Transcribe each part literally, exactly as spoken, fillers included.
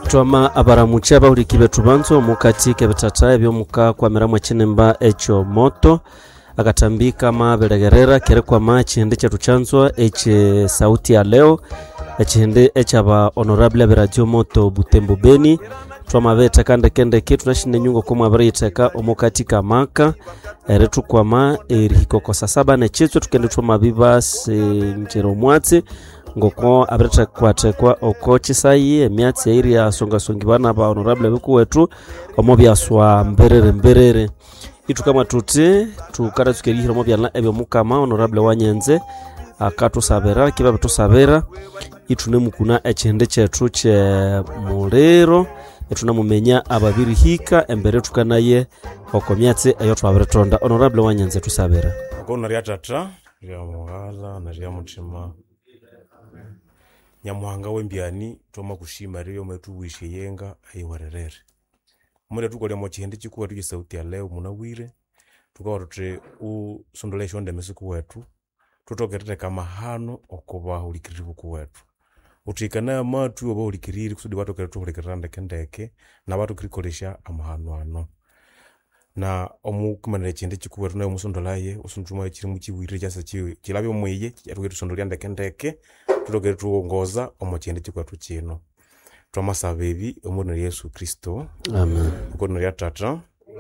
Twama abaramucha bahulikibe tubanzo mukati kebetata ebyo muka kwa miramwe chinemba echo moto akatambika mabelegerera kere kwa machi hende chetu chanzwa eche sauti ya leo eche hende eche aba honorable be radio moto Butembo Beni twama beta kande kende kitu nashine nyungo kumwa bari iteka omukati kamaka eretu kwa ma erihiko kwa sasaba ne chitso tukende twama bibas njero mwatsi ngoko abreta kwate kwa okochi sayi emiatsi eri ya songa songi bana ba honorable beku wetu omobyaswa mberere mberere itu kama tuti tukara tukerihira mobyala ebyo mukama honorable wanyenze akatu sabera kiba tusabera itune mukuna echende chetu che mulero etuna mumenya ababiri hika embere tukanaye okomyatsi eyo twaberetonda honorable wanyenze tusabera ngona ria tata ria muhala na ria mutima nyamuhanga wembyani toma kushima riyo metu wishe yenga ayiwarerere mure tukolya mo chihende chikuwa tuki sauti ya leo munawire tukawarute u sondolesho ndeme siku wetu tutokerete kama hano okoba ulikiriri ku wetu utikana matu oba ulikiriri kusudi watu keretu ulikiranda kendeke na watu krikolesha amahano ano na omu kumanere chihende chikuwa tunayo musondolaye usunduma chiri muchiwire cyasa chiwe kilabyo mweye yatuketu sondolya ndekendeke tutoketu ongoza omu chihende chikuwa tuchino twamasabebi omuna Yesu Kristo amen ngona ria tata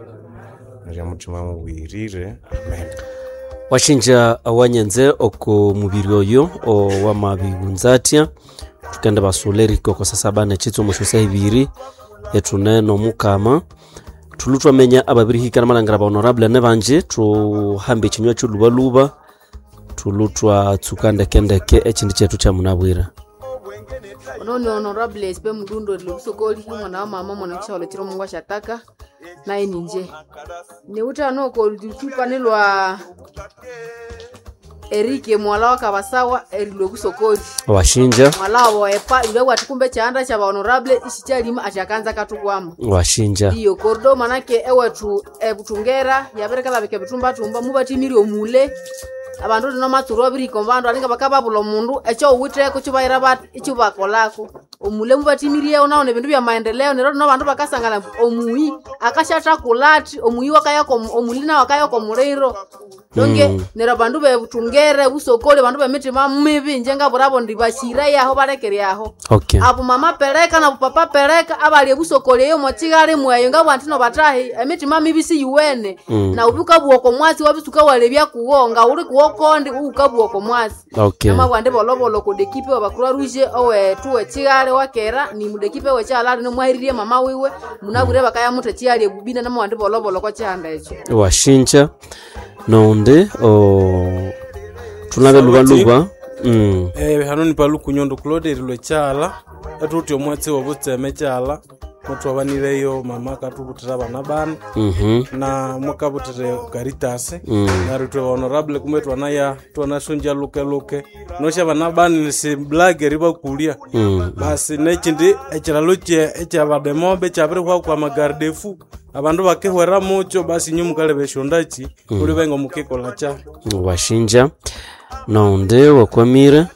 na mutima mwirire amen washinja awanyenze oko mubiri oyo o wamabibunzatia tukende basuleri koko sasa bane chitso mushusa ibiri etuneno mukama tulutwa menya ababiri hikana malangara ba honorable ne banje tu hambe chinywa chuluba luba tulutwa tsukande kendeke echindi chetu cha munabwira Ononi honorable espe mdundo lubusokoli mwana wa mama mwana kisha chiro mungu ashataka naye ninje ne utano ko lutupa nilwa Erike mwala wa kabasawa erilobusokoli washinja mwala wa epa ile watukumbe chaanda cha honorable isichalima achakanza katugwamo washinja iyo kordo manake ewetu ebutungera yaberekala beke bitumba tumba mubatimiri omule abantu no maturo biri kombando alinga bakababulo mundu echo uwiteko chubaira bat ichubakolako omule mubatimirie unaone bintu bya maendeleo nero no bantu bakasangala omui akashata kulati omui wakayako omulina wakayako muleiro donge mm. nero bantu bebutungere busokole bantu bemitima mibi njenga burabo ndibashira yaho barekere yaho okay apo mama peleka na papa peleka abali busokole yo mochigale mwayo ngabo antino batahi emitima mibi si yuene mm. na ubuka buoko mwasi wabisuka walebya kuwonga uri kuwokonde ukabuoko mwasi okay ama bwande bolobolo ko dekipe wabakura ruje owe tuwe chigale wakera ni mudekipe we chala no mwahiririe mama wiwe munabure bakaya muto chiali bubina na mwande bolobolo ko chanda echo washinja nonde o tunabe luba luba mm eh hanoni palu kunyondo Claude rilwe chala atuti omwatse wobutseme chala mutu abanireyo mama katubutira bana bana mhm na mukabutere Caritas mm. na rutwe honorable kumetwa na ya twana sonja luke luke nosha bana bana si blage riba kulia mm. basi nechindi echiraluche echabademobe chabere kwa kwa magardefu abandu bakehwera mucho basi nyumukale beshondachi mm. kuri bengo mukikola cha washinja nonde wakwamire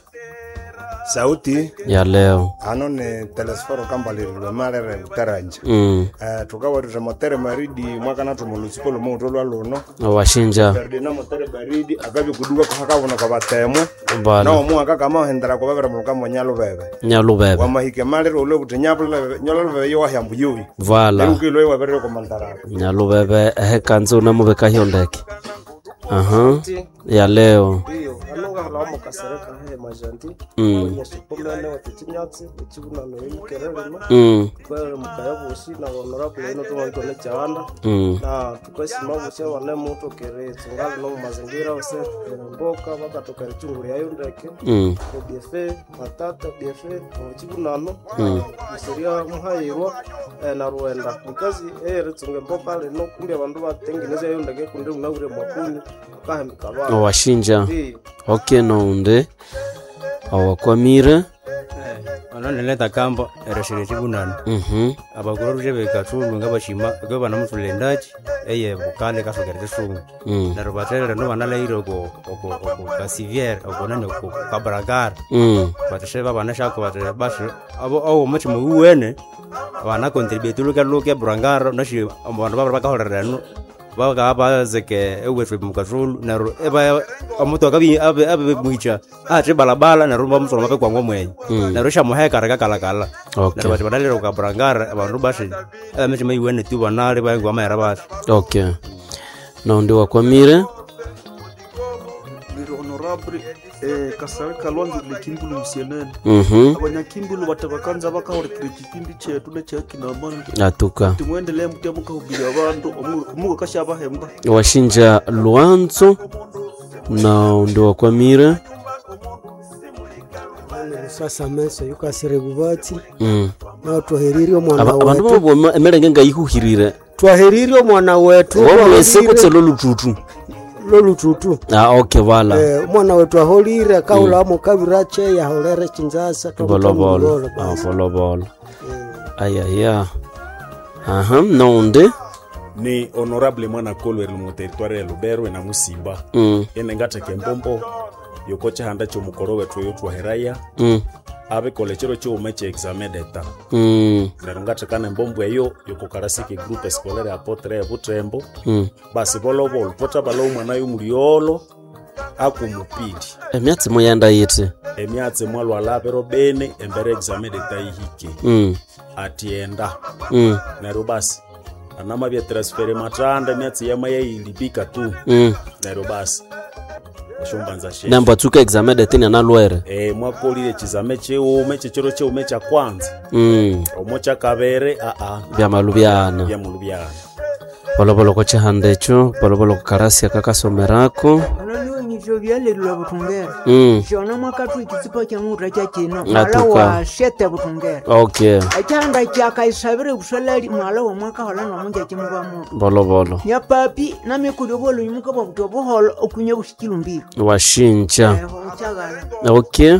sauti ya leo ano ne telesforo kambali lwe marere utaranja mm. uh, tukawa tutemotere maridi mwaka natu municipal muutolwa luno washinja Ferdinand motere baridi akabi kuduka kwa hakabona kwa batemwe bana na omu akaka mahendera kwa bebera muka mwanyalo bebe nyalo bebe wa mahike marere ule butenyapula nyalo bebe yo hayambu yuyi vala ukilo yo bebera kwa mandara nyalo bebe he kanzo na mubeka hiondeke aha ya leo iyo anonga halamo kasereka he majanti mm yashikomene watitinyatsi ichibuna no yikererema mm kwere mukayabushi na honorable ino tubantu ne chawanda mm na tukashima bushe wane muto kere tsungali no mazingira ose mboka bakatoka chunguri yayo ndeke mm bf matata bf chibuna no museria muhayirwa na ruenda because ere tsunge mboka le no kumbe abantu batengeneza yayo ndeke kunde munabure mwakuni kahemikaba washinja okay nonde awakwamire eh anone leta kambo ereshire chibunana mhm abagororuje bekatunga ngabashima ngaba namutulendachi eye bukale kasogere sungu Mm. na robatele no banala iro ko ko ko kasivier ko nani ko kabragar Mm. batashe baba na shako bate bashi abo au much mu wene wana contribute luka luka brangar na shi abantu baba bakahorera no baka ba zeke ewe trip mukazulu na eba amuto akabi abe abe muicha ate balabala na rumba msolo mape kwa ngomwe na rusha muheka raka kala kala Okay. na bati badalira ka brangar abantu bashi ameche mai wene tu banale ba ngwa mayara bashi Okay. No ndi wakwamire. Biro honorable eh kasarika lwanzi lekimbulu msienene Mhm. abanyakimbulu batabakanza bakahorekera ekipindi kyetu nekyakina amani Atuka. timwendelee mutya mukahubira abantu omugo kashabahemba Washinja Luanzo na ndi wakwamire. Sasa mese yukasire bubati Mm. na twaheriri omwana Aba- abantu wetu babo emerenge ngayihuhirire. twaheriri omwana wetu Wamwese kutselo lututu. lolututu Ah, okay, wala. eh omwana wetu aholire kaula mu kabira che ya holere chinzasa Bolo bolo. Ah, bolo bolo. Ayaya. Aha, nonde. ni honorable mwana kolweri mu territoire ya Lubero na Musimba Mm. ene ngata kembombo yokocha handa cho mukoro wetu yo twaheraya Mm. abe kolechero cho umeche examen d'etat Mm. na ngata kana mbombo eyo yokokarasiki groupe scolaire apotre ya Butembo Mm. basi bolo bolo pota balo mwana yo muliolo akumupidi Emyatsi moyanda yete. emyatse mwalwa labero bene embere examen d'etat ihike Mm. atienda Mm. nero basi anama bya transfere matanda myatsi yama yayilibika tu Mm. nero basi shumbanza she Namba tuka examen de tena na lwere. eh mwakolire chizame cheume chechero cheume cha kwanza Mm. omo cha kabere a a Bya malubyana. bya mulubyana Bolo bolo ko chahandecho, bolo bolo karasi akakasomerako. Ananiwe nivyo vyalelula butungera. Mm. Shona mwakatu ikitsipa kya mutra kya kino. Atuka. Mwala wa shete butungera. Okay. Achanda kya kaisabire kusalali mwala wa mwaka hola na munja kimuba mu. Bolo bolo. Nya papi na mikulu bolo yimuka ba butobo holo okunye bushikilu mbiri. Washinja. Eh hochagala. Okay.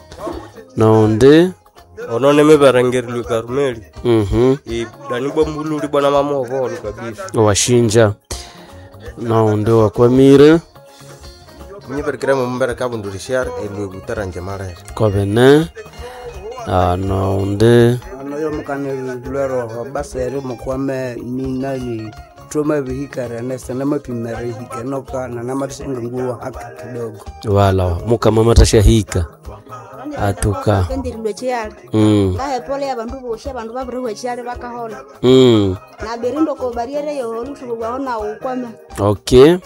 Nonde. onone mebarangeri lukarumeli Mhm. e dani bombululi bona mamovo kabisa Washinja. Nonde wakwamire. nyiberkira mu mbere kabundurishar elu butaranje mare Kobene. Ah, nonde. anoyo mukane lwero basere mukwame ni nani troma bihikara nesa na mapimere hikenoka na namasenga nguwa haka kidogo Wala mukama matashahika. Atuka. Kendirilwe chiyali. Mm. Ngahe pole abantu boshe abantu babiriwe chiyali bakahola. Mm. Na berindo ko bariere yo olutu bwaona ukwame. Okay.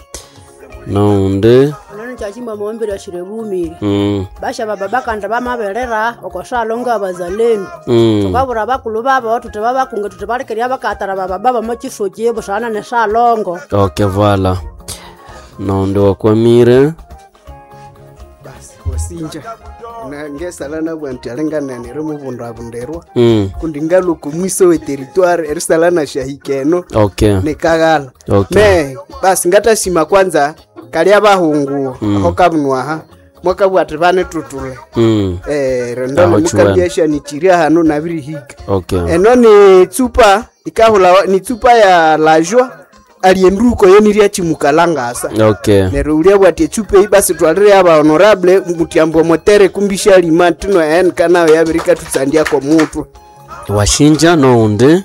Nonde. Nani chachimba maombere ashire bumiri. Mm. Basha baba bakanda bamaberera okoshalonga abazalendo. Mm. Tukabura bakulu baba watu tebaba kunge tutebalekeria bakatara baba baba machisoje bushana ne shalongo. Okay, voilà. Nonde wakwamire. basi wasinja na ngesalana bwanti alengana ne remo bondo abunderwa Mm. kundingalo kumwiso we territoire erisalana shahikeno Okay. ne kagala Okay. me basi ngata sima kwanza kali abahungu Mm. aho kabunwa ha mwaka bwate bane tutule Mm. eh rendo Aho mukabiesha ni chiria hano na biri hika Okay. eno ni tsupa ikahula ni tsupa ya lajwa alienduko yoniria chimukalangasa Okay. nero ulia bwati chupe basi twalire aba honorable mutiambo motere kumbisha limatino en kana ya Amerika tutsandia kwa mutu Washinja nonde.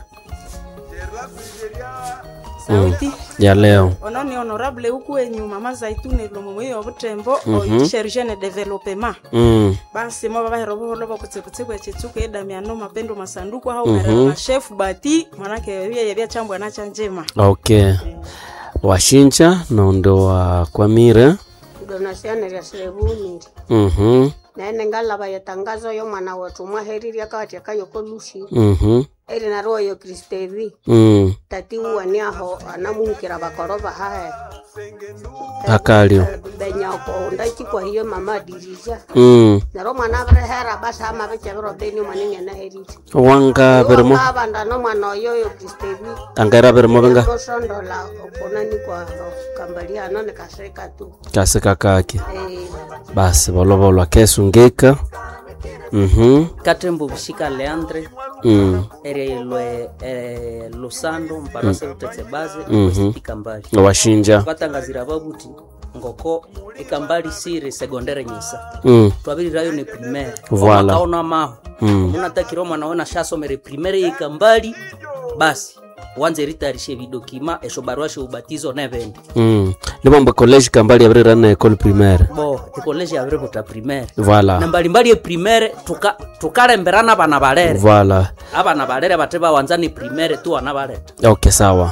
Sauti. Ya leo. Ono ni honorable huku enyu mama Zaituni Lomwe yo Butembo Mhm. o cherche ne development. Mm. Basi mo baba hero bo lobo kutsekutseko ya chituko eda miano mapendo masanduku au Mhm. merero na chef bati manake yeye yebya chambwa na chanjema. Okay. Washinja nonde wakwamire. Donasiane ya sebumiri. Mhm. Naene ngalaba ya tangazo yo mwana wetu mwaheriri akati akayoko lushi. Mhm. Eri na roho yo Kristevi. Mm. Tati uwani aho anamunkira bakoroba hae. Akalio. Benya ko ndaki kwa hiyo mama dirija. Mm. Na ro mwana abrehera basa ama beche bro beni mwaninge na heriri. Wanga bermo. Abanda no mwana yo yo Kristevi. Angara bermo benga. Rosondo la okonani kwa kambalia none kaseka tu. Kaseka kake. Eh Basi bolo bolo kesungeka. Mhm. Katembo Bishika Leandre. Mm. Ere lwe eh, Lusando Mparose utetse base Mhm. Ikambali. Washinja. Batangazira babuti ngoko Ikambali sire secondaire nyisa. Mm. Twabiri rayo ni primaire. Voilà. Kaona maho. Mm. Muna takiroma naona shasomere primaire Ikambali basi. Wanze ritarishe vidokima esho barwashe ubatizo nebende. Mm. Libamba college Kambali ya brera na école primaire. Bo, college ya brera primaire. Voilà. Na mbali mbali ya primaire tuka tukaremberana bana balere. Voilà. Abana balere bateba wanzani primaire tu anabaleta. Okay, sawa.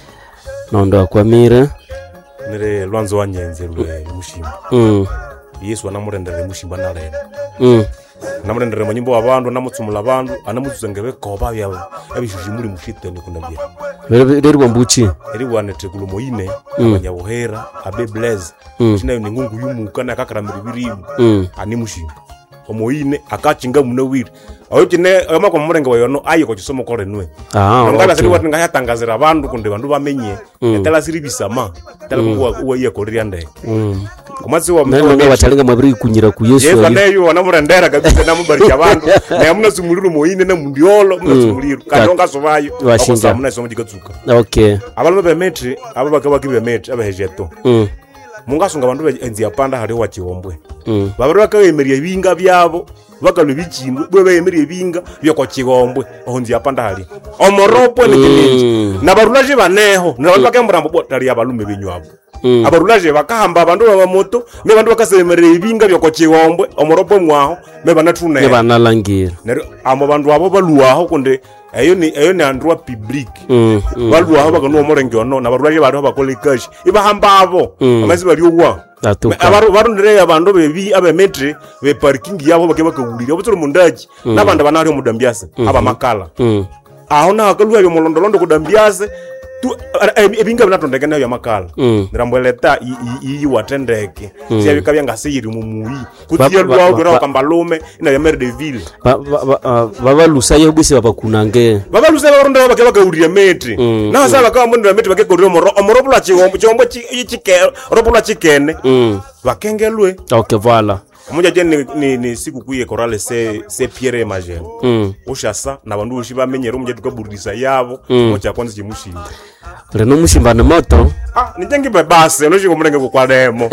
Nondo kwa mire. Nire Lwanzo wanyenze lwe mushimba. Mm. Yesu anamurendere mushimba nalena. Mm. Namurendere manyimbo wabandu namutsumula abandu anamuzengebe koba byabo. Abishuji muri mushitene kunabye. Rero bombuchi. Eri wanete kulomoine Mm. abanyabuhera abe blaze. Mm. China ni ngungu yumuka na kakaramira birimu. Mm. Ani mushimba. Omoine akachinga munawiri. Ayo kine amako murenga wayono ayo ko kisomo kore nwe. Ah. Ngala siri watu ngayatangazira abandu kunde bandu bamenye. Mm. Etela siri bisama. Etela Mm. kungu uwa iya korira ndeke. Mm. Kumazi wa Nani nga batalinga mabiri kunyira ku Yesu. Yesu anayo wanamurendera kabisa namubarika abantu. Na yamuna sumuliro moine na mundiolo muna sumuliro. Kanyonga sovayo. Washinja. Muna somo dikatsuka. Okay. Abalwe bemetri ababaka bakibe metri abahejeto. Mm. Mungasunga bandu enzi yapanda hari wa Chiwombwe. Mm. Babaro bakayemeria binga byabo bakalu bikindu bwe beyemeria binga byo kwa Chiwombwe ohonzi yapanda hari. Omoropo ni kinini. Na barulaje baneho na bandu bakemburambo botari abalume binywabo. Mm. Abarulaje bakahamba abandu baba moto me bandu bakasemeria ibinga byo kwa Chiwombwe omoropo mwaho me banatune. Ne banalangira. Nero amo bandu abo baluaho kunde ayo ni ayo ni androit public. Mm. Mm. Baluaho bakano morenge ono na barulaje bado bakole cash. Ibahamba abo. Mm. Amazi bali ogwa. Atuka. Abaru barundire abantu bebi abe metre be parking yabo bake bakawulira obutoro mundaji Mm. nabanda banari omudambiase Mm-hmm. aba makala. Mm. Aho na akaluwa byo molondolondo kudambiase tu ebinga binatondeka nayo makala. Mm. Ndirambweleta iyi watendeke. Mm. Siya bikabya ngaseyiri mumuyi. Ba- Kutiye ba- lwa ba- ogera ba- kambalume ina ya mer de ville. Ba ba ba ah, baba lusaye bwise babakunange. Baba lusaye barunda bake bakawulira metre. Mm. Na sala kamundira metre bake korira moro omorobula chigombo chigombo chike robula chikene. Mm. Bakengelwe. Okay, voilà. Moja je ni, ni, ni siku kuye korale se se Pierre Magel. Mm. Ushasa na bandu ushi bamenyero muje tukaburisa yabo Mm. moja kwanza chimushinda. Reno mushimbana moto. Ah, nitengi bebase no shiko murenge kwa demo.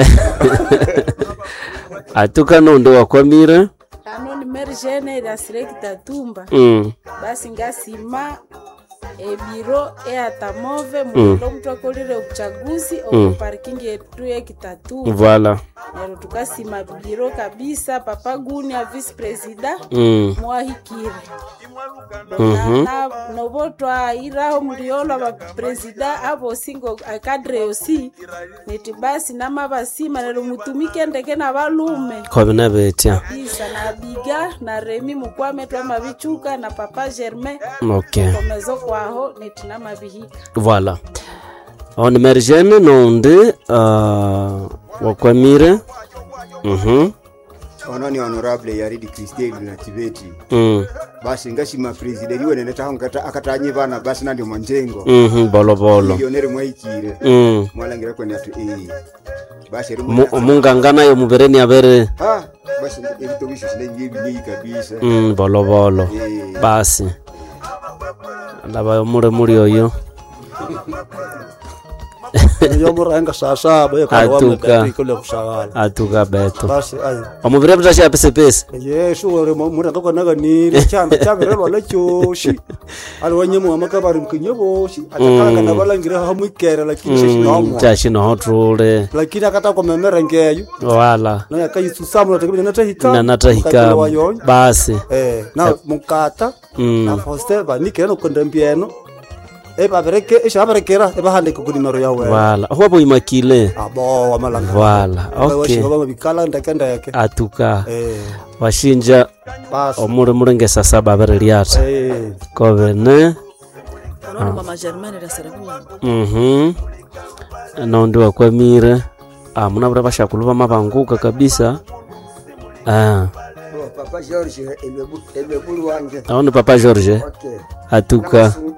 Atuka nondo wakwamire. Ano ni merjene da selekta tumba. Mm. Basi ngasima e biro e atamove Mm. mulo mtu akolire uchaguzi Mm. o parking yetu ye kitatu. Voilà. Nero tukasima biro kabisa papa guni a vice president. Mm. Mwahikire. Mhm. Na nobotwa iraho mliolo ba president abo singo kadre osi neti basi nama basima nero mutumike ndeke na balume. Kwa bina betia. Bisa na biga na Remi mukwame twa mabichuka na papa Germain. Okay. Komezo kwaho neti na mabihika. Voilà. On emergene nonde uh, wakwamire. Mhm. Ono ni honorable Yaridi Christine na Tibeti. Mm. Basi ngashima president iwe nene tahongata akatanyi bana basi nandi mwanjengo. Mhm, bolo bolo. Milionere mwaikire. Mm. Mwalangira kwani atu eh. Basi Mu- Mungangana yo mubereni abere. Ah, basi ebito bisho sinengi binyi kabisa. Mm, bolo bolo. Eh. Basi. Ndaba mure muri oyo. Yo murenga sasa boye kwa Atuka. ikole kusagala. Atuka beto. Basi ayo. Omubire butasha pese pese. Yesu ore murenga kwa naga ni cyamba cyabirelo la cyoshi. Ali wanyemu amakabari mkinyoboshi atakanga na balangira hamwikera lakini shishinomo. Chashi no hotrule. Lakini akata kwa memera ngeyo. Wala. Na yakayitsu samu natakibira natahika. Na natahika. Basi. Eh, na mukata. Mm. Na foster ba nikeno kondambieno. Eba bereke esha berekera eba hande ku nimero yawe. Wala. Hobo imakile. Abo wamalanga. Wala. Okay. Baba bikala ndakenda yake. Atuka. Eh. Washinja. Basi. Omure murenge sasa babere liata. Eh. Kovene. Ono mama Germaine da Serebula. Mhm. Nondo wakwamire. Ah, munabura bashakuluva mabanguka kabisa. Ah. Papa George elebulu wange. Aone Papa George. Okay. Atuka.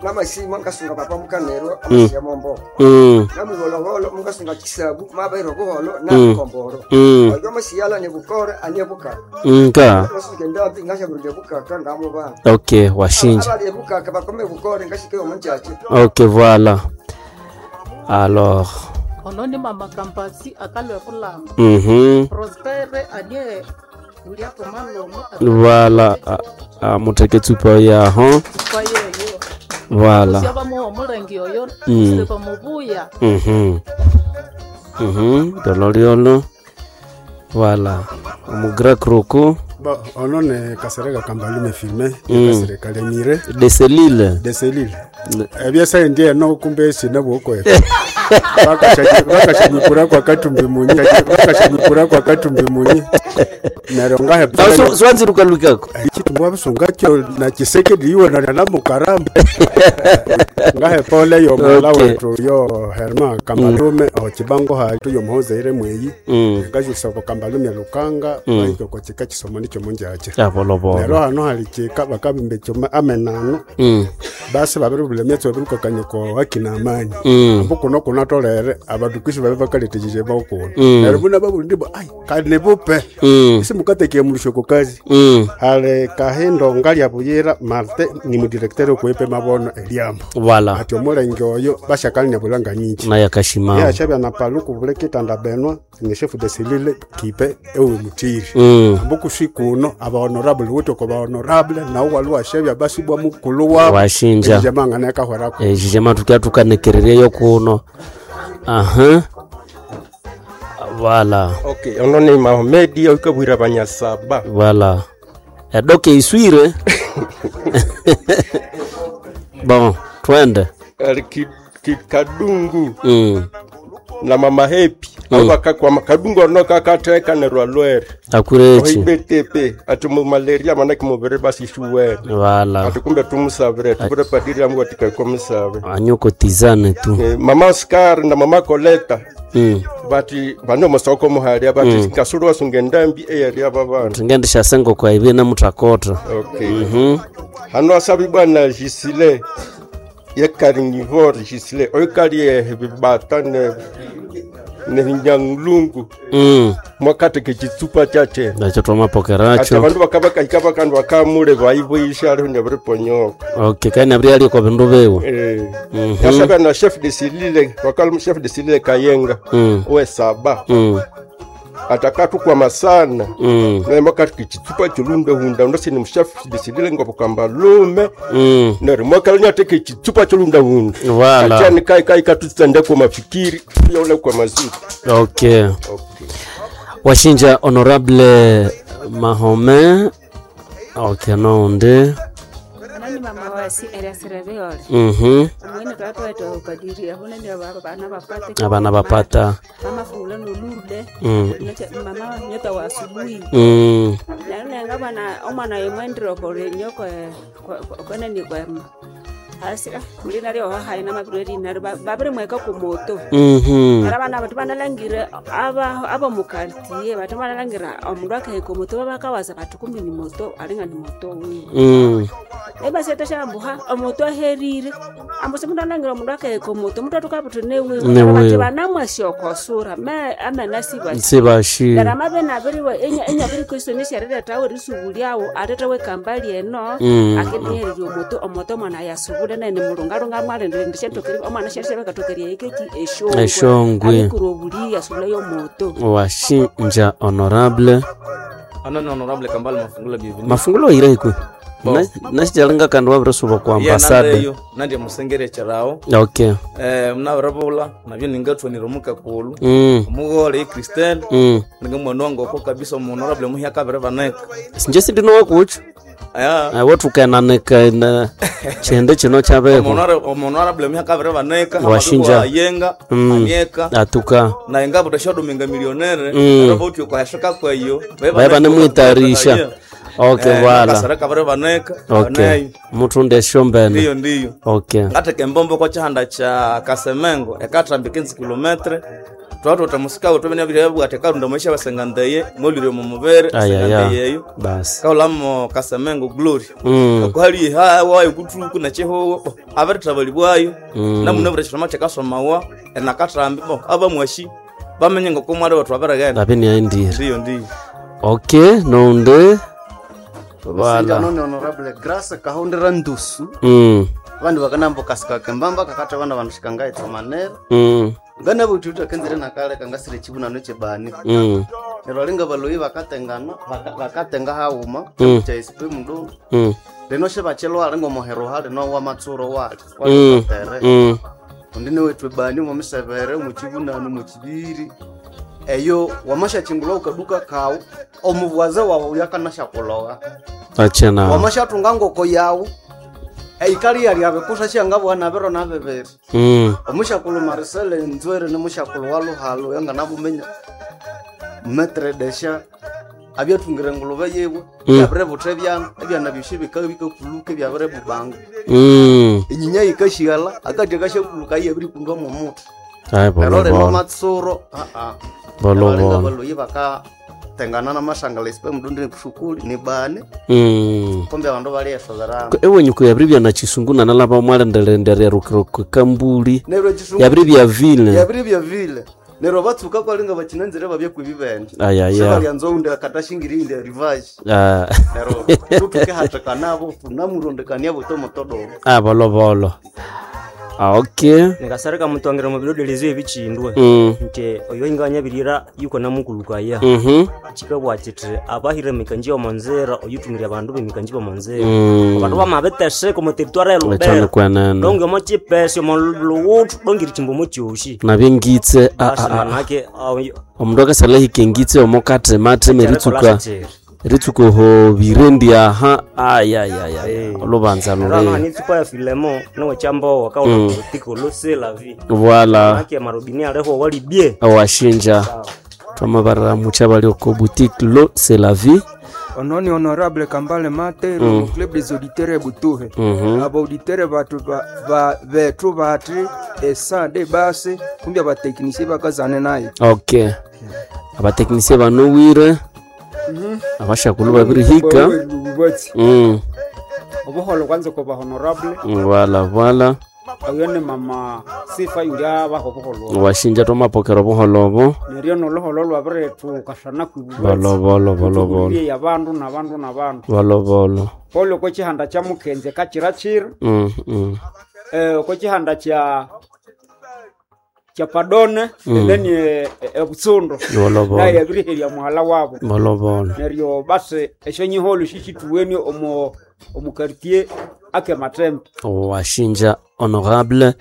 namasima ngasunga papa mukanero Mm. amasiya mombo Mm. namuvologolo mukasunga chisabu mabairo buholo Mm. na komboro Mm. oyo masiyala ne bukore anye buka Nka. nasuke ndabi ngasha buruje bukaka ngamo bana Okay, washinja. abali bukaka bakome bukore ngashike omunchachi Ok, voilà. Alors, ononi mama kampasi akalwe kulamba mhm. prospere anye uliapo malomo Voilà. Ah, ah, muteketsupa ya ho. kwa yeyo Voilà. siaba mo murengi oyo Mm. silepa mubuya Mhm. Mhm. Doloriolo. Voilà. Mugra kroko. Ba onone kasereka kambalume filme Mm. kasereka lemire De selile. de selile ebya sai ndiye no kumbe sina boko ye bakashanye bakashanye kura kwa katumbi munyi bakashanye kura kwa katumbi munyi naronga he So swanzi rukalukako. kitumwa bisunga kyo na kiseke diwe na na mukaramba ngahe pole yo mala Okay. wetu yo herma kambalume o kibango ha tu yo moze ire mweyi Mm. gaji soko kambalume lukanga Mm. bayiko ko kika kisomo nicho monjaje Ya bolo bolo. lero hano hari kika bakabimbe choma amenano Mm. basi babiri bulemetse biruka kanyoko akina amani Mm. ambuko no kunatolere abadukishi babe bakaleteje bawukona Mm. lero buna babundi bo ai kane bupe Mm. isi mukateke mulisho ku kazi Mm. hale kahendo ngali abuyira Marte ni mu directeur ku epe mabono eliambo Voilà. ati omulenge oyo bashakanya bulanga nyingi Na yakashima. ya shabya na paluku bule kitanda benwa ni chef de cellule kipe ewe mutiri Mm. ambuko shikuno aba honorable wote ko ba honorable na uwalu shabya basi bwa mukulu wa Washinja. jamanga na kahora ko Eh, jijema tukia tukanekereria yo kuno. Aha. Voilà. Okay, ono ni Mahomedi okabwira banyasaba. Voilà. Edoke iswire. Bon, twende. Ali ki- ki- kadungu Mm. na mama Happy Mm. aba kakwa kadungu no kakateka ne rwalwere Akurechi. oibetepe ati mu malaria manake mubere basi shuwe Voilà. ati kumbe tumusabire tubure padiri amu katika komisabe Anyoko tizane tu. Eh, mama Oscar na mama Coleta Mm. bati bano masoko muharia bati Mm. kasuru wasunge ndambi eyari ababana Tungendesha sengo kwa ibe na mutakota. okay Mhm. hano asabi bwana Gisile yekaringivor Gisile oyikali bibata ne ne nyangulungu Mm. mwakate kichitupa chache Nacho toma ati pokeracho. abantu bakabaka ikaba kandi bakamure bayiboyisha ari nyabure ponyoko Okay, kana bri ali kwa bindu bewe. eh Mhm. yasaba na chef de cellule wakala chef de cellule Kayenga Mm. we saba Mm. atakatu kwa masana Mm. na mwakate kichitupa chulunde hunda ndo sini chef de cellule ngopo kamba lume Mm. nari mwakala nyate kichitupa chulunde hunda Voilà. achani kai kai katutende kwa mafikiri yole kwa mazuri Okay. Washinja honorable Mahome. Okay, no nde. nani mama wasi eriasirebeole Mhm. omwene twatwete ukadiria huna ndio baba bana bapate Abana bapata. mama fula no lurde Mm. Nete- mama nyota wa asubuhi Mm. nanenga bana omwana yemwendiro kore nyoko kone ni kwema asira mulina lyo hayi na mabireri na babere mweka ku moto Mhm. era bana batu banalangire aba aba mukartiye batu banalangira omundu akaheka moto babakawaza batu kumbi ni moto alinga ni moto wi Mm. eba seta shambuha omoto aherire ambose mundu alangira omundu akaheka moto mundu atukabutu newe Newe. bati banamwashoko sura me amana siba Sibashi. Dara mabe na biriwe enya enya biri kristo ni sharira tawe risubuliawo atete we kambali eno Mm. akendiherire omoto omoto mwana yasubule nene mulungalunga mwale ndishetokeri omwana shashebe katokeria ikeki eshongwe Eshongwe. akurobuli yasubule yo moto Washinja honorable. Anani honorable Kambale Mafungula bienvenue. Mafungulo ire ikwe. Na nasijalenga kandu wabira suba kwa ambasade. Yo nandi musengere charao. Okay. Eh mna rabola nabyo ningatwa ni romuka kulu. Mm. Mugole Christelle. Mm. Ninga mwanongo ko kabisa honorable muhya kabere baneka. Sinje sindino wakucho. Aya. Ai watu kananeka na chende chino chabeko. Honorable muhya kabere baneka. Washinja. Yenga. Mm. Anieka. Atuka. Na ingapo tashodo minga milionere. Mm. Raboti kwa yashaka kwa hiyo. Baba ne mwitarisha. Okay, wala. Kasareka bare baneka. Okay. Mtu nde shombene. Ndiyo ndiyo. Okay. Ate kembombo kwa chanda cha Kasemengo ekatra quinze kilometre. Twatu tamusika utobenya birebu ateka ndo maisha basengandeye molire mu mubere sengandeye yo. Bas. Kaulamo Kasemengo glory. Mm. Kwali ha wayo kutuku na cheho abari trabali bwayo. Mm. Na munabure chama chakasomawa enakatrambi bo aba mwashi. Bamenye ngo mwari watu abaragana. Labini aindira. Ndiyo ndiyo. Okay, nonde. Wala. None honorable Grace kahondera ndusu. Mm. Vandu vakanambo kasika kembamba kakata vana vanashikanga ita manera. Mm. Gana bututa kenzire nakale kangasire chibuna noche bani. Mm. Nero linga baloi vakatengana vakatenga hauma mm. cha ispe mdo. Mm. Leno she bachelo alengo mohero hale no wa matsuro wale. Mm. Mm. Ndine wetwe bani mu misevere mu chibuna no mu chibiri. Eyo wamasha chingula ukaduka kawo omuvaza wawo yakanasha kologa. Achena. Wamasha tungango ko yawo. Eikali yali abekusha cyangabo bana bero nabebere. Mm. Omushakulu Marcel Nzwere ne mushakulu walu halo yanga nabumenya. Metre desha abyatungire nguluba yewe yabre butrebyana ebyana bishibika bika kuluke byabre bubanga. Mm. Inyinya ikashiyala akaje kashe kuluka yebri kundwa mu mutu. Ai bolo bolo. Matsuro a a. Bolo bolo. Bolo yibaka tengana na mashangala ispe mdundi kushukuli ni bane. Mm. Kombe abandu bali yasozara. Ewe nyuko yabribya na chisunguna na laba mwala ndelendere rukruku kambuli. Yabribya vile. Yabribya vile. Nero batsuka kwa linga bachinanzire babye kwibibende. Aya ya. Shabali yanzo unde katashingirinde rivage. Ah. Nero tutuke hatakanabo funamurondekania butomo todo. Ah bolo bolo. Ah okay. Ngasareka mutongera mu biro delize bicindwe. Mm. Nte oyo inganya birira yuko namukuluka ya. Mhm. Chikabwa chitire abahire mikanji omonzera oyutumira abantu bimikanji omonzera. Mm. Abantu bamabeteshe ko mu territoire Lechana lubera. kwanana. Donge mo chipese mo luwutu dongiri chimbo mo chushi. Na bingitse a a. Nake Omndoka salahi kengitse omokate mate meritsuka. Ritsuko ho birendia ha aya ya ya. Olobanza lole. Rana nitsuko ya filemo no chambo wakaona mm. Politiko lo c'est la vie. Voilà. Nake marobini areho wali bie. Awashinja. Toma bara muchabali oko boutique lo c'est la vie. Ononi honorable Kambale Mate mm. Le club des auditeurs Butuhe. Mm -hmm. Aba auditeurs batu ba vetu batri esa de base kumbya ba technicien bakazane naye. Okay. Aba technicien banuwire. Mhm. Abasha kuluba birihika. Mm. Obuholo kwanza ko ba honorable. Voilà, voilà. Ayone mama sifa yuya ba hobuholo. Washinja to mapokero buholo bo. Neriyo no loholo lwa bare tu kashana ku. Bolo bolo bolo bolo. Ya bandu na bandu na bandu. Bolo bolo. Polo ko chihanda cha mukenze kachirachira. Mm. mm. Eh ko chihanda cha cha padone mm. Then e, e butsondo na yabiri ya muhala wabo bolo bolo neryo base eshonyi holu shishituweni omo omu quartier ake matembe washinja honorable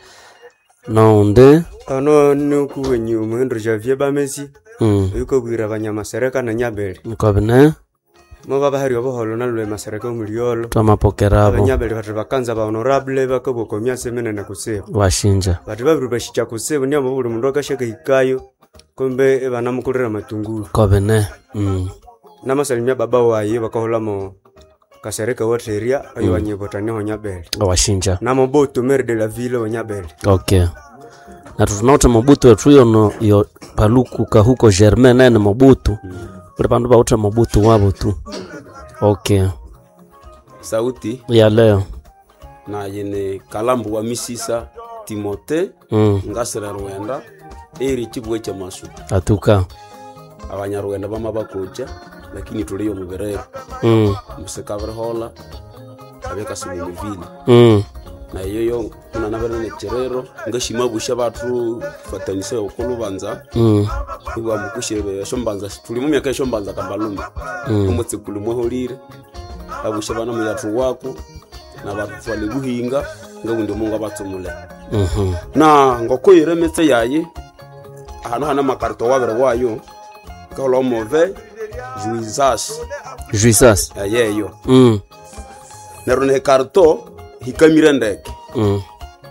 nonde ano nuku wenyu muhendo Javier Bamesi mm. yuko bwira banyama sereka na nyabele mukobne mo baba hari oboholo na lwe masereka omuliyolo twamapokerabo abanyabele batu bakanza ba honorable bakabokomya semene na kuseba washinja batu babiru bashicha kuseba ndi amabulu mundu akashaka hikayo kombe ebana mukulira matungulu kobne mm. na masalimia baba waye bakaholamo kasereka woteria ayo mm. wanyebotane honyabele washinja na moboto maire de la ville honyabele. Okay. Na tunaota Mobutu wetu yo no yo paluku ka huko Germain na Mobutu. Mm. Kwa pandu ba uta Mobutu wabo tu. Okay. Sauti ya leo na yene Kalambu wa Misisa Timote mm. ngasira Rwanda eri chibwe cha masu atuka abanyarwanda bama bakoja lakini tuliyo muberero mm. musekavre hola abeka simulivili mm. na yoyo kuna nabere ne cherero ngashima busha batu fatanise okulubanza mm. iwa mukushebe shombanza tuli mu myaka shombanza kambalumba mm. umutse kulumwe holire abusha bana mu yatu wako na batwale buhinga ngabundi mungu abatumule mhm mm na ngoko yiremetse yayi hano hana makarto wabere wayo kalo move juizas juizas ayeyo mm nerone karto hikamire ndeke mm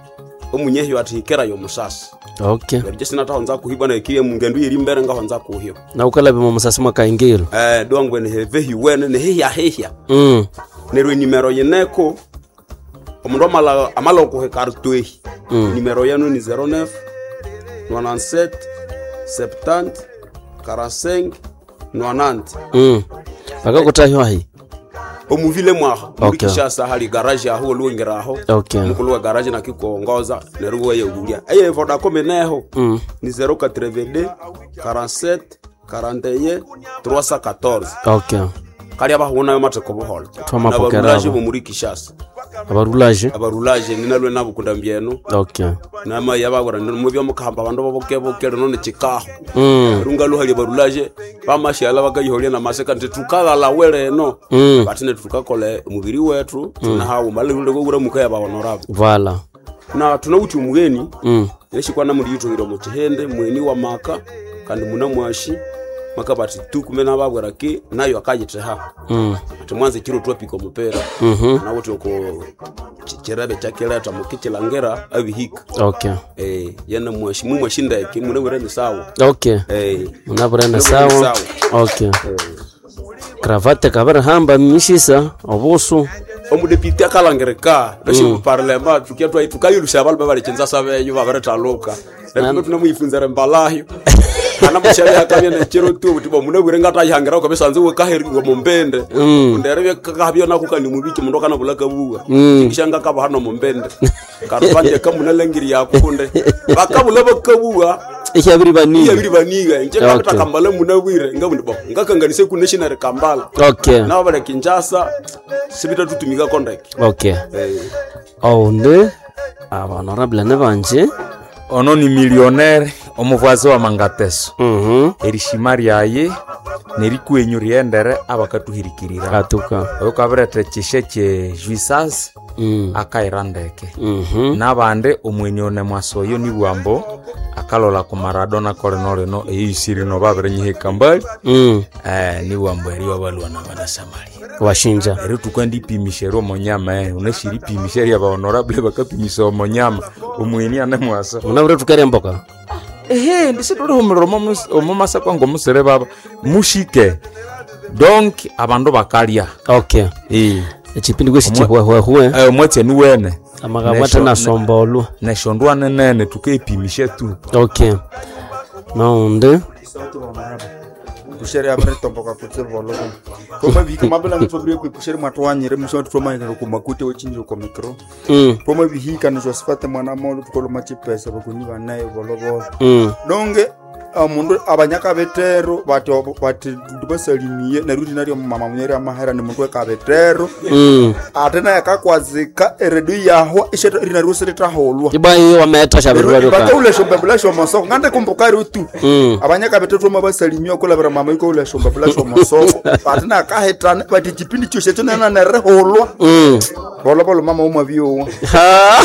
omunyehi atihikera yo musasi okay nerije sinatahonza kuhibwa na ikiye mungendu yiri mbere ngahonza kuhyo na ukalabe mu musasi mwakaingiro eh dongwe ne hevehi wene ne hiya hiya mm nerwe nimero yeneko omundu amala amala okuhekartwehi mm. nimero yanu ni zero neuf quatre-vingt-sept soixante quarante-cinq quatre-vingt-dix mm bakakutahyo ahi omuvile mwaho okay. murikishasa hali garage aho luwengeraho okay mukulu wa garage nakikongoza neruwe yegulia eye Vodacom neho mm. ni zero quatre-vingt-deux quarante-sept quarante et un trois cent quatorze okay kali abahuna yo mateko buholo twamapokera abo murikishasa abarulaje abarulaje ninalwe nabo kundambyeno okay nama yabagora mubyo mukamba bandu babokebokero none chikaho mm. runga luhali barulaje bamashala bagayiholia na maseka ntitukala la wele no mm. batine tukakole mubiri wetu mm. tuna hawo malule gogura mukaya ba honorable voilà na tunawuti umugeni mm. yeshikwa na muri yitongiro mu kihende mweni wa maka kandi muna mwashi maka bati tukumena babwera ki nayo akayiteha mm. ati mwanze kiro topiko mupera mhm na wote ko chirabe chakileta mukichilangera abihika okay eh yana mwashi mu mwashinda yake muna wera misawo okay eh muna wera sawa okay eh. Cravate kabara hamba mishisa obusu omudepite akalangereka doshi mm. parlement tukiatwa tukayulusha abantu bali chenza sabe yo babareta loka na tunamuyifunzera mbalayo ana mashari akabye na chero tu utibo munabwire ngata yihangira ko besanze we kaheri ngo mumbende mm. nderebe kakabyo nakukani mubiki mundoka na bulaka buwa mm. kishanga kaba hano mumbende karubanje kamuna lengiri yakunde bakabula bakabuwa ihyabiri baniga ihyabiri baniga nje nakata kambala munabwire ngabundi ngakanganise ku national kambala okay na bale Kinshasa sibita tutumika kondaki okay eh oh ne honorable ne banje ono ni millionnaire omuvazi wa Mangateso mhm mm erishimari yaye nerikwenyu riendere abakatuhirikirira atuka okabirete chisheke juisas mm. akairandeke mhm nabande omwenyone mwasoyo ni bwambo akalola ku Maradona korenore no eyisiri no babirenye kambali mm. eh ni bwambo eri wabalwa na bana Samari washinja eri tukandi pimishero monyama eh unashiri pimisheri aba honorable bakapimisha omonyama omweni ane mwasa unabure tukari mboka ehe ndisidore homiromo omomasa kwa ngomusere baba mushike donc abandu bakalia okay eh ekipindi gwe kichihwa hwa hwa eh mwete ni wene amagabata na sombolu na shondwa nene tukepimisha tu okay naonde kushere abre tomboka kutsevolo koma biki mabela mtobire ku kushere mwatwanyire musho twomanyira ku makute wechinjo ko mikro mm koma bihika no josfate mwana molo tukolo machipesa bakuni banaye bolobolo mm donge amundu abanyaka betero bati bati dubasalimiye narudi nari mama munyere amahera ni mundu ekabetero mm atena yakakwazika eredu yaho isheto rinari usirita holwa ibayi wameta shabirwa doka bakule shomba blasho mosoko ngande kumbukari utu mm abanyaka betero mabasalimiye okola mama iko ule shomba blasho mosoko atena akahetana bati kipindi cyose cyo nana nare holwa mm bolo bolo mama umabyo ha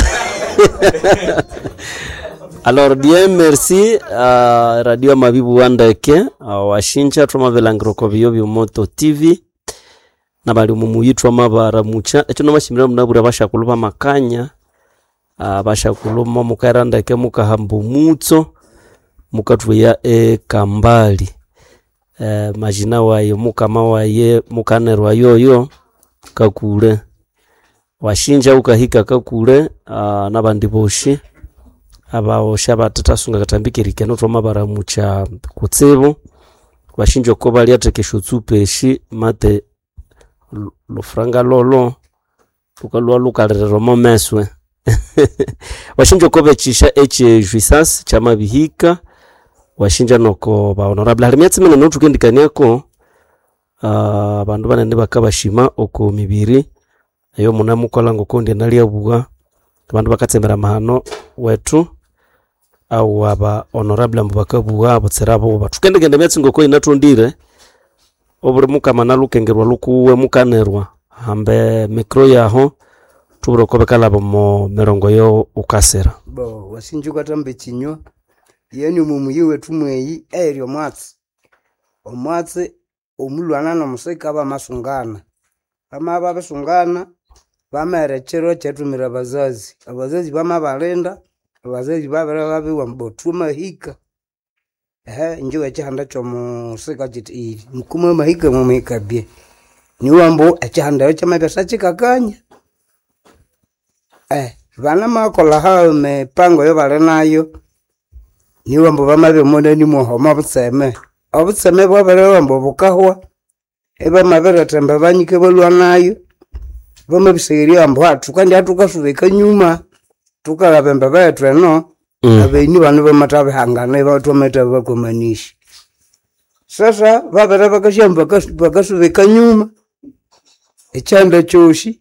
Alors bien merci uh, radio Mabibu Wandeke uh, washinja twamabelangiro ko biyo byomoto T V nabali mu yitwa mabara mucha echo nomashimira munabura bashakuluba makanya uh, bashakuluma mukarandake mukahambu mutso mukatvuya e kambali uh, majina waye mukama waye mukanerwa yoyo kakule washinja ukahika kakule uh, nabandi boshi abao shaba tatasunga katambikirike no twamabara mucha kutsebo washinjo ko bali atekesho tsupeshi mate lofranga lolo tukalwa lukalero momeswe washinjo ko bechisha eche juisas chama bihika washinja noko ba honorable halimyatsi mena no tukendikaniako uh, bandu banene bakabashima oko mibiri ayo munamukola ngokonde nalia buga bandu bakatsembera mahano wetu au aba honorable mbakabuwa abotserabo batukende gende metsingo ko inatondire obure mukama lukengerwa lukuwe mukanerwa hambe mikro yaho tuburo ko bekalabo mo merongo yo ukasera bo wasinjuka tambe chinyo yeni mumuyiwe tumweyi eryo mwatsi omwatsi omulwana no museka ba masungana ama baba sungana bamerechero chetumira bazazi abazazi bama balenda abazazi babere babiwa mbotu mahika ehe njuga chihanda chomusika chiti iri mukuma mahika mumahika bie niwambo echihanda chamapesa chikakanya eh vana makola hao mipango yo bali nayo niwambo bamabe mona ni muhoma butseme obutseme bwabere wambo bukahwa eba mabere temba banyike bolwa nayo bamabisegeri ambo atu kandi atukasubeka nyuma tukabemba betwe no mm. abeni banu bamatabe hangana bathu bamata bakomanishi sasa babere bakashamba bakasubeka nyuma echanda choshi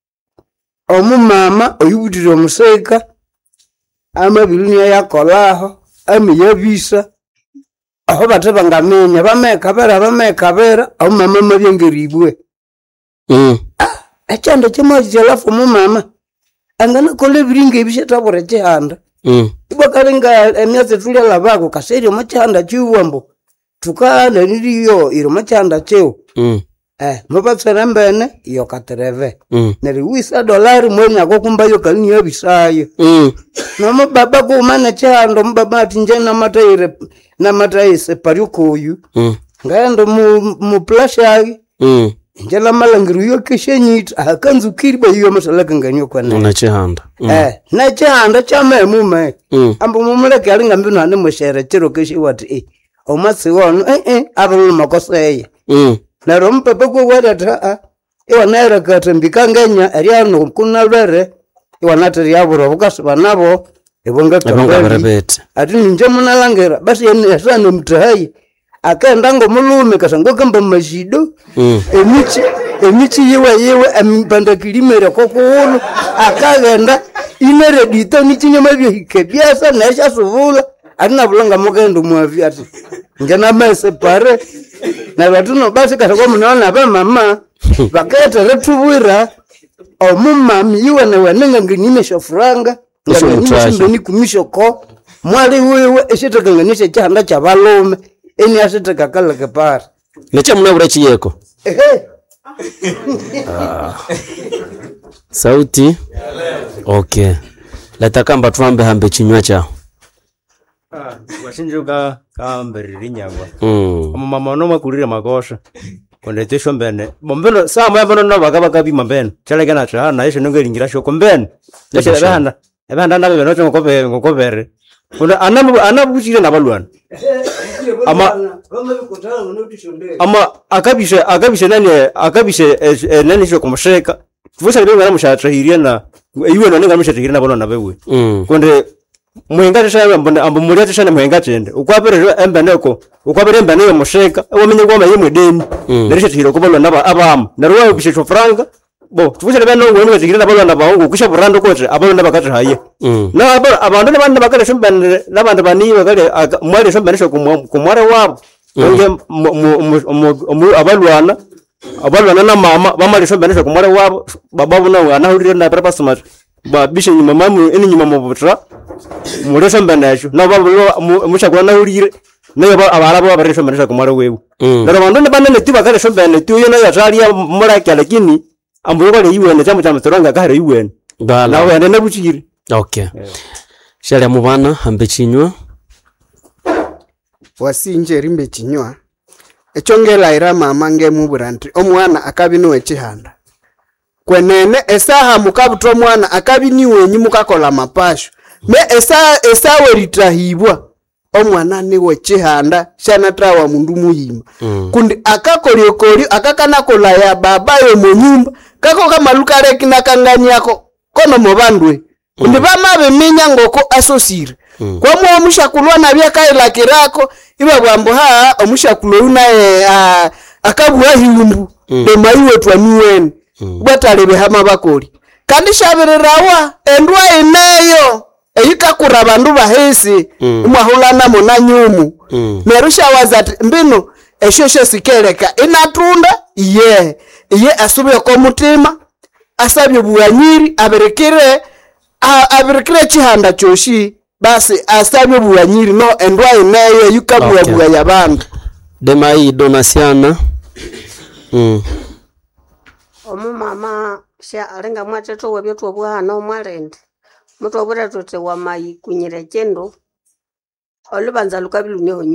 omumama oyubutire omuseka amabilini yakolaho amiyabisa aho bateba ngamenya bameka bera bameka bera omumama mabyengeribwe mm echanda chimoji alafu omumama angana kole biringe bishatabora chihanda mm ibakalenga emyaze tulya labako kaseri omachanda chiwambo tukana niliyo iro machanda cheo mm eh mubatsana mbene yo katereve mm neri wisa dolari mwenya kokumba yo kalini yabisayo mm no mubaba ko mana chando mubaba atinje na mataire na mataise parikoyu mm ngaendo mu mu plasha mm njela malangiru yo kishenyit akanzu kiriba yo masalaka nganyo kwa na chihanda mm. eh na chihanda chame mume mm. ambo mumule kali ngambino ande mushere chiro kishi wati eh omatsi wono eh eh abulu makoseye mm na rompe peko wadata a iwanera katambika ngenya ariano kunalwere iwanatari yaburo bukasiba nabo ibonga kabere ati nje munalangera basi yesana mtahayi akenda ngo mulume kasango kamba mashido mm. emichi emichi yiwe yiwe ambanda kilimere kokuulu akagenda inere dito nichinyo mabyo hikebiasa naisha suvula atina bulanga mugendo mwavi ati ngena mese pare na batuno basi kasako munaona ba mama baketa retubwira omumami yiwe na wanenga nginyime shofranga nganyime ni kumishoko mwali wewe eshitakanganyisha chanda cha balume eni asitaka kala kepara necha munabura chiyeko ehe ah. Sauti okay latakamba tuambe hambe chinywa cha ah washinjuka kamberiri nyangwa mm mama no makurira makosha kondetesho mbene bombeno sama yabano no bakaba kabi mambene chaleke na cha na isho ngelingira shoko mbene yashe banda ebanda ndabe no chongo kobe ngokobere kuna anabu anabuchire nabalwana ama ama akabishe akabishe nani akabishe nani sho kumusheka tuvusa libe ngana mushatrahiria na iwe no ngana mushatrahiria nabalwana nabewe mm konde mwenga shaya mbona ambo muri shana mwenga chende ukwabere embeneko ukwabere embeneko musheka womenye ngoma yimwe deni nerishe tiro kubalwa naba abam narwa bisho franga bo tuvusa libe no ngwe ngwe nabalwana nabahungu kusha burando kote abalwana bakati haye na abantu nabandi bakale shumbane nabandi bani bakale mwali shumbane sho kumware wabo nge abalwana abalwana na mama bamali shumbane sho kumware wabo bababu na anahurire na purpose mat ba bishe nyuma mamu eni nyuma mobutra muri shumbane sho na babu mushakwa na hurire nayo abarabo babare shumbane sho kumware wewe na abantu nabandi ne tiba kale shumbane tiyo na yatali muraki lakini ambuyo kale iwene chamu chamu toranga kare iwene na wende na buchiri okay yeah. Shale mubana hambe chinywa wasinje rimbe chinywa echongela ira mama nge muburanti omwana akabiniwe chihanda kwenene esaha mukabutwa mwana akabiniwe nyi mukakola mapasho me esa esawe ritahibwa omwana niwe chihanda shana trawa mundu muyima mm. kundi akakolyo kolyo akakana kola ya baba yo munyumba kako kama lukare kinakangani yako kono mobandwe kundi bamabe minya ngoko asosire mm. kwa mu omushakulwa na byakaila kirako iba bwambo ha omushakulo unaye uh, akabwa hiumbu mm. de maiwe twaniwen mm. batalebe hama bakoli kandi shabirirawa endwa ineyo eyikakura bandu bahesi mm. mwahulana mona nyumu mm. merusha wazati mbino eshosho sikeleka inatunda iye iye asubye ko mutima asabye buwanyiri aberekere aberekere chihanda choshi basi asabye buwanyiri no endwa ineyo yukabwa okay. buwa yabandu demai donasiana mm omu mama sha alenga mwateto webyo twobwa no mwalende mutu obura tote wa mai kunyire chendo olubanza lukabilu ne